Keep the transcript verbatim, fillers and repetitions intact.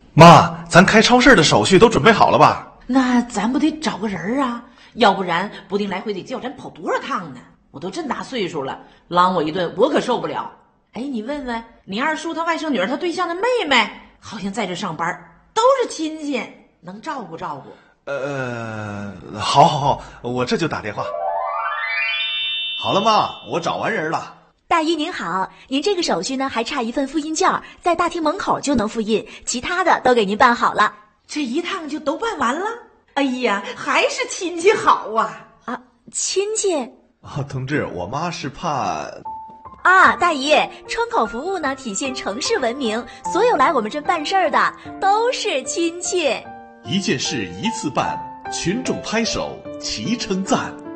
妈，咱开超市的手续都准备好了吧？ 那咱不得找个人啊，要不然不定来回得叫咱跑多少趟呢。我都这么大岁数了，狼我一顿我可受不了。哎，你问问你二叔他外甥女儿他对象的妹妹，好像在这上班，都是亲戚，能照顾照顾。 呃，好好好，我这就打电话。好了妈，我找完人了。 大姨您好，您这个手续呢还差一份复印件，在大厅门口就能复印，其他的都给您办好了。 这一趟就都办完了？哎呀，还是亲戚好啊！ 啊，亲戚？ 啊，同志，我妈是怕…… 啊，大姨，窗口服务呢体现城市文明，所有来我们这办事儿的都是亲戚。 一件事一次办，群众拍手齐称赞。